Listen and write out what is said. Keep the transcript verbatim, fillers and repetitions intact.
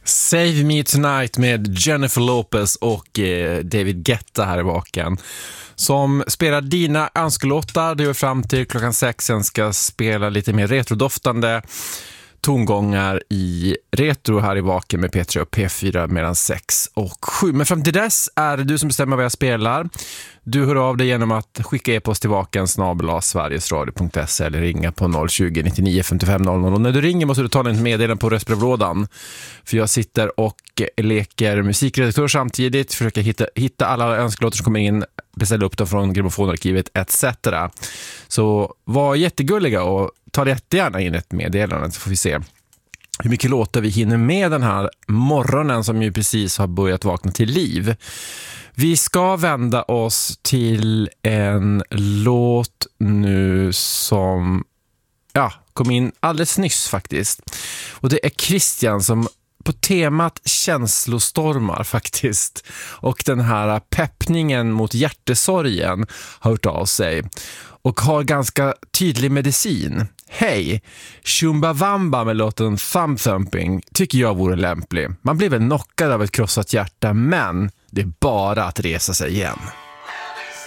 Save Me Tonight med Jennifer Lopez och eh, David Guetta här i baken, som spelar dina önskelåtar. Det är fram till klockan sex. Sen ska spela lite mer retrodoftande tongångar i retro här i vaken med P tre och P fyra mellan sex och sju. Men fram till dess är det du som bestämmer vad jag spelar. Du hör av dig genom att skicka e-post till vaken snabel-a sverigesradio punkt se eller ringa på noll tjugo nittionio femtiofem noll noll. Och när du ringer måste du ta en meddelande på röstbrevlådan. För jag sitter och leker musikredaktör samtidigt, försöker hitta, hitta alla önskelåtar som kommer in, beställa upp dem från grammofonarkivet et cetera. Så var jättegulliga och ta jättegärna in ett meddelande, så får vi se hur mycket låtar vi hinner med den här morgonen som ju precis har börjat vakna till liv. Vi ska vända oss till en låt nu som ja, kom in alldeles nyss faktiskt. Och det är Christian som på temat känslostormar faktiskt, och den här peppningen mot hjärtesorgen har hört av sig och har ganska tydlig medicin. Hej, Chumbawamba med låten Thumb Thumping tycker jag vore lämplig. Man blir väl knockad av ett krossat hjärta, men det är bara att resa sig igen.